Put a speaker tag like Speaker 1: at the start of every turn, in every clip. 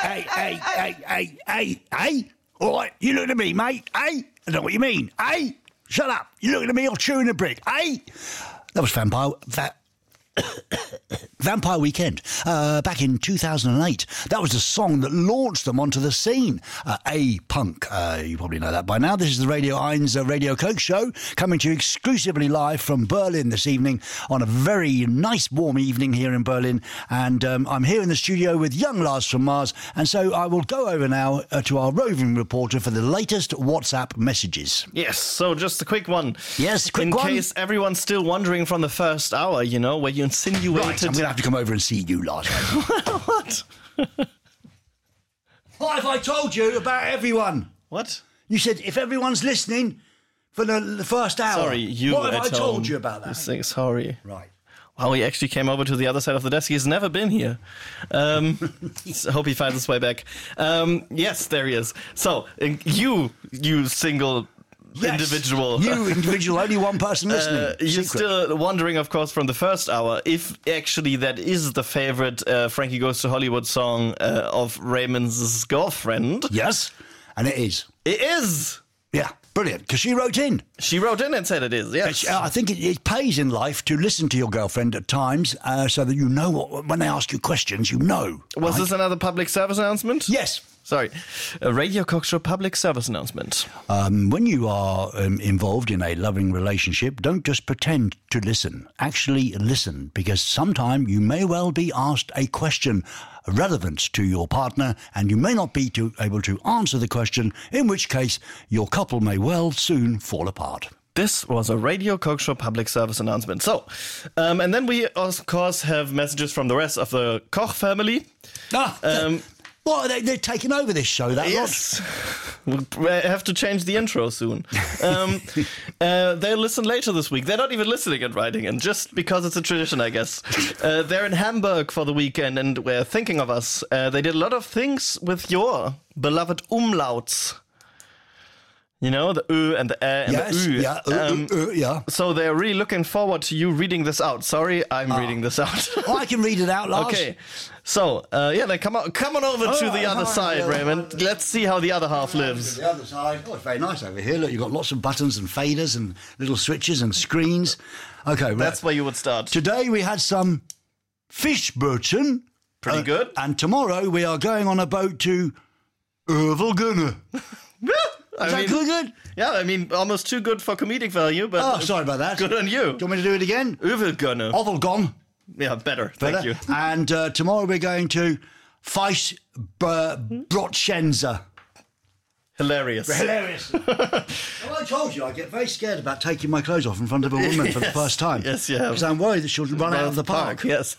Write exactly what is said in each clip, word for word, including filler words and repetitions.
Speaker 1: hey, hey, hey, hey, hey, hey. All right, you looking at me, mate? Hey, I don't know what you mean. Hey, shut up. You looking at me or chewing a brick? Hey, that was Vampire. Va- Vampire Weekend, uh, back in two thousand eight. That was the song that launched them onto the scene. Uh, A-Punk, uh, you probably know that by now. This is the Radio eins uh, Radio Coke show, coming to you exclusively live from Berlin this evening on a very nice warm evening here in Berlin. And um, I'm here in the studio with young Lars from Mars. And so I will go over now uh, to our roving reporter for the latest WhatsApp messages.
Speaker 2: Yes, so just a quick one.
Speaker 1: Yes, quick
Speaker 2: in
Speaker 1: one.
Speaker 2: In case everyone's still wondering from the first hour, you know, where you insinuated...
Speaker 1: Right, I'm going to have to come over and see you, Lars.
Speaker 2: What?
Speaker 1: What have I told you about everyone?
Speaker 2: What?
Speaker 1: You said if everyone's listening for the, the first hour.
Speaker 2: Sorry, you
Speaker 1: What have
Speaker 2: at
Speaker 1: I told
Speaker 2: home.
Speaker 1: you about that?
Speaker 2: You say sorry.
Speaker 1: Right.
Speaker 2: Wow, he actually came over to the other side of the desk. He's never been here. Um, so hope he finds his way back. Um, yes, there he is. So, uh, you, you single...
Speaker 1: Yes,
Speaker 2: individual.
Speaker 1: You individual, only one person listening.
Speaker 2: Uh, you're
Speaker 1: Secret.
Speaker 2: still wondering, of course, from the first hour, if actually that is the favorite uh, Frankie Goes to Hollywood song uh, of Raymond's girlfriend.
Speaker 1: Yes, and it is.
Speaker 2: It is!
Speaker 1: Yeah, brilliant, because she wrote in.
Speaker 2: She wrote in and said it is, yes.
Speaker 1: It's, uh, I think it, it pays in life to listen to your girlfriend at times uh, so that you know what, when they ask you questions, you know.
Speaker 2: Was
Speaker 1: right?
Speaker 2: this another public service announcement?
Speaker 1: Yes.
Speaker 2: Sorry. A Radio Coke Show public service announcement.
Speaker 1: Um, when you are um, involved in a loving relationship, don't just pretend to listen. Actually listen, because sometime you may well be asked a question relevant to your partner, and you may not be to, able to answer the question, in which case your couple may well soon fall apart.
Speaker 2: This was a Radio Coke Show public service announcement. So, um, and then we, of course, have messages from the rest of the Koch family.
Speaker 1: Ah,
Speaker 2: Um,
Speaker 1: Well, they, they're taking over this show, that
Speaker 2: Yes. We'll have to change the intro soon. Um, uh, they'll listen later this week. They're not even listening and writing in, just because it's a tradition, I guess. Uh, they're in Hamburg for the weekend and we're thinking of us. Uh, they did a lot of things with your beloved umlauts. You know, the Ö and the Ä and
Speaker 1: yes,
Speaker 2: the Ü.
Speaker 1: yeah, uh,
Speaker 2: Um,
Speaker 1: uh, uh, yeah.
Speaker 2: So they're really looking forward to you reading this out. Sorry, I'm
Speaker 1: Ah.
Speaker 2: reading this out.
Speaker 1: Oh, I can read it out, Lars.
Speaker 2: Okay, so uh, yeah, then come on, come on over
Speaker 1: Oh,
Speaker 2: to the
Speaker 1: oh,
Speaker 2: other
Speaker 1: oh,
Speaker 2: side,
Speaker 1: yeah,
Speaker 2: Raymond.
Speaker 1: yeah.
Speaker 2: Let's see how the other half lives.
Speaker 1: The other side. Oh, it's very nice over here. Look, you've got lots of buttons and faders and little switches and screens. Okay, right.
Speaker 2: That's where you would start.
Speaker 1: Today we had some Fischbrötchen.
Speaker 2: Pretty
Speaker 1: Uh,
Speaker 2: good.
Speaker 1: And tomorrow we are going on a boat to Ervelgunne.
Speaker 2: I
Speaker 1: Is that
Speaker 2: mean,
Speaker 1: good, good?
Speaker 2: yeah, I mean, almost too good for comedic value, but
Speaker 1: Oh, sorry about that.
Speaker 2: good on you.
Speaker 1: Do you want me to do it again?
Speaker 2: Övelgunne.
Speaker 1: Ovelgon.
Speaker 2: Yeah, better. Thank
Speaker 1: Better.
Speaker 2: you.
Speaker 1: And uh, tomorrow we're going to Fischbrötchense.
Speaker 2: Hilarious.
Speaker 1: Hilarious. Well, I told you I get very scared about taking my clothes off in front of a woman for the
Speaker 2: Yes.
Speaker 1: first time.
Speaker 2: Yes, you have.
Speaker 1: Because I'm worried that she'll run out of the park.
Speaker 2: Yes.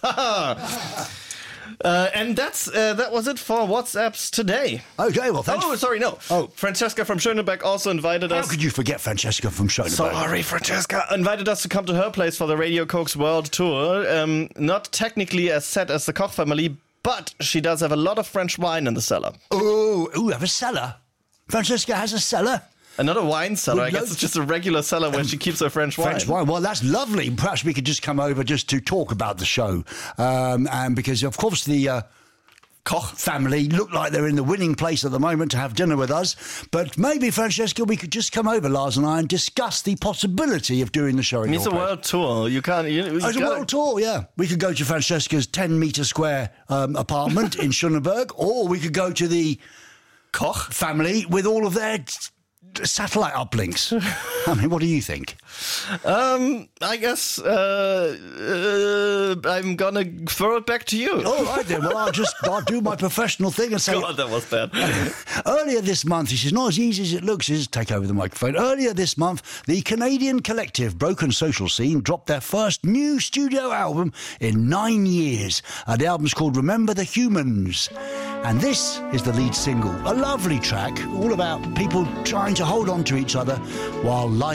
Speaker 2: Uh, and that's uh, that was it for WhatsApps today.
Speaker 1: Okay, well, thanks.
Speaker 2: Oh, sorry, no.
Speaker 1: Oh.
Speaker 2: Francesca from Schöneberg also invited
Speaker 1: How
Speaker 2: us.
Speaker 1: could you forget Francesca from Schöneberg?
Speaker 2: Sorry, Francesca invited us to come to her place for the Radio Coke's World Tour. Um, not technically as set as the Koch family, but she does have a lot of French wine in the cellar.
Speaker 1: Oh, ooh, have a cellar. Francesca has a cellar.
Speaker 2: Another wine cellar.
Speaker 1: With
Speaker 2: I guess
Speaker 1: loads-
Speaker 2: it's just a regular cellar where she keeps her French wine.
Speaker 1: French wine. Well, that's lovely. Perhaps we could just come over just to talk about the show. Um, and because, of course, the uh, Koch family look like they're in the winning place at the moment to have dinner with us. But maybe, Francesca, we could just come over, Lars and I, and discuss the possibility of doing the show in
Speaker 2: It's a
Speaker 1: your place.
Speaker 2: world tour. You can't. You, you
Speaker 1: Oh, it's a
Speaker 2: gotta-
Speaker 1: world tour, yeah. We could go to Francesca's ten metre square um, apartment in Schöneberg, or we could go to the Koch family with all of their t- satellite uplinks. I mean, what do you think?
Speaker 2: Um, I guess uh, uh, I'm gonna throw it back to you.
Speaker 1: All right, then. Well, I'll just I'll do my professional thing and say...
Speaker 2: God, that was bad.
Speaker 1: Earlier this month, this is not as easy as it looks, is take over the microphone. Earlier this month, the Canadian collective Broken Social Scene dropped their first new studio album in nine years. Uh, the album's called Remember the Humans. And this is the lead single, a lovely track, all about people trying to hold on to each other while life